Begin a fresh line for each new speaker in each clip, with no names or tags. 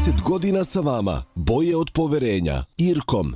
30 godina sa vama. Boje od poverenja. Irkom.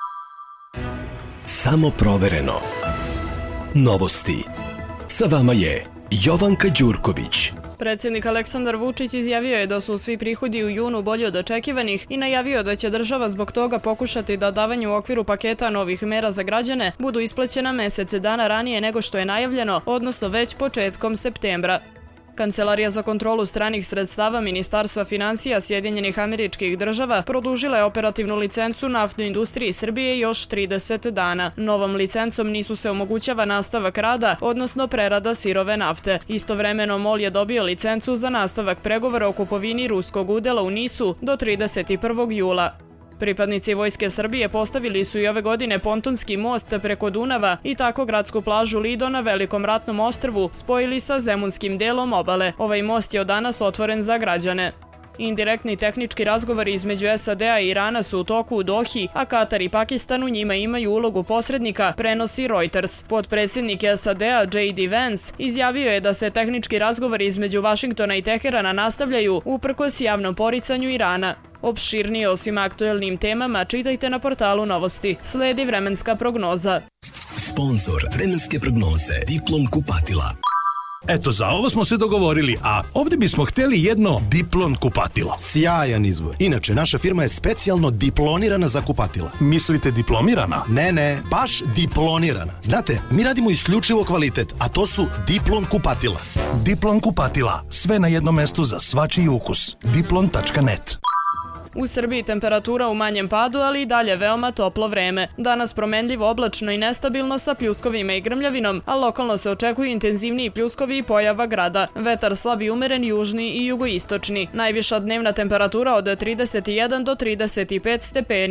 Samo provereno. Novosti. Sa vama je Jovanka Đurković.
Predsjednik Aleksandar Vučić izjavio je da su svi prihodi u junu bolji od očekivanih i najavio da će država zbog toga pokušati da davanje u okviru paketa novih mera za građane budu isplaćena mesece dana ranije nego što je najavljeno, odnosno već početkom septembra. Kancelarija za kontrolu stranih sredstava Ministarstva finansija Sjedinjenih Američkih Država produžila je operativnu licencu naftnoj industriji Srbije još 30 dana. Novom licencom nisu se omogućava nastavak rada, odnosno prerada sirove nafte. Istovremeno MOL je dobio licencu za nastavak pregovora o kupovini ruskog udela u NIS-u do 31. jula. Pripadnici Vojske Srbije postavili su i ove godine pontonski most preko Dunava i tako gradsku plažu Lido na Velikom ratnom ostrvu spojili sa zemunskim delom obale. Ovaj most je od danas otvoren za građane. Indirektni tehnički razgovori između SAD-a i Irana su u toku u Dohi, a Katar i Pakistan u njima imaju ulogu posrednika, prenosi Reuters. Potpredsjednik SAD-a J.D. Vance izjavio je da se tehnički razgovori između Vašingtona i Teherana nastavljaju uprkos javnom poricanju Irana. Opširnije o svim aktuelnim temama čitajte na portalu Novosti. Sledi vremenska prognoza.
Sponzor vremenske prognoze Diplom kupatila.
Eto, za ovo smo se dogovorili, a ovdje bismo htjeli jedno Diplon kupatilo.
Sjajan izbor. Inače, naša firma je specijalno diplonirana za kupatila.
Mislite diplomirana?
Ne, baš diplonirana. Znate, mi radimo isključivo kvalitet, a to su Diplon kupatila.
Diplon kupatila. Sve na jednom mestu za svačiji ukus. Diplon.net.
U Srbiji temperatura u manjem padu, ali i dalje veoma toplo vreme. Danas promenljivo oblačno i nestabilno sa pljuskovima i grmljavinom, a lokalno se očekuju intenzivniji pljuskovi i pojava grada. Vetar slab i umeren južni i jugoistočni. Najviša dnevna temperatura od 31 do 35 stepeni.